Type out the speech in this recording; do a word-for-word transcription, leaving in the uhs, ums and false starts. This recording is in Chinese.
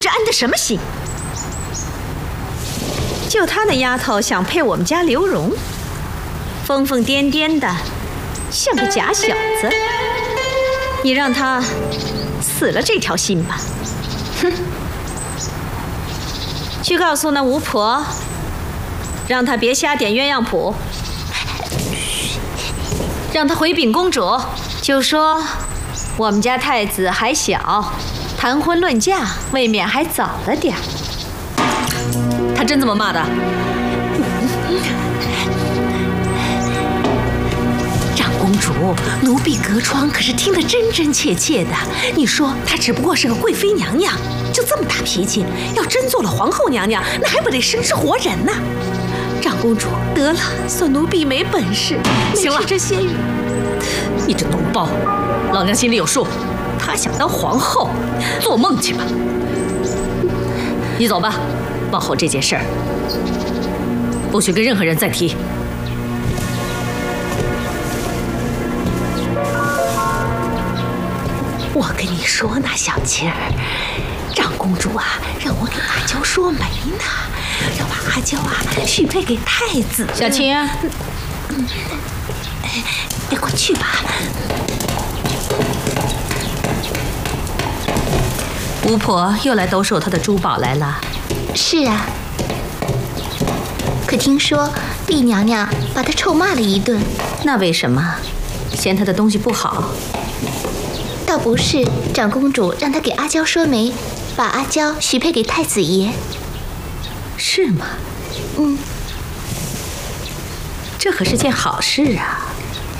这安的什么心？就她那丫头想配我们家刘荣，疯疯癫癫的，像个假小子。你让她死了这条心吧。哼！去告诉那巫婆，让她别瞎点鸳鸯谱，让她回禀公主，就说我们家太子还小，谈婚论嫁未免还早了点儿。 他真这么骂的？ 长公主，奴婢隔窗可是听得真真切切的。你说她只不过是个贵妃娘娘，就这么大脾气，要真做了皇后娘娘，那还不得生吃活人呢？长公主，得了，算奴婢没本事。 行了， 这些语， 你这脓包，老娘心里有数。她想当皇后，做梦去吧！你走吧，往后这件事儿不许跟任何人再提。 我跟你说呢，小青儿，长公主啊，让我给阿娇说媒呢，要把阿娇啊许配给太子。 小青， 嗯，哎，快去吧。 巫婆又来兜售她的珠宝来了。 是啊，可听说丽娘娘把她臭骂了一顿。 那为什么？嫌她的东西不好？ 倒不是，长公主让她给阿娇说媒，把阿娇许配给太子爷。 是吗？ 嗯， 这可是件好事啊。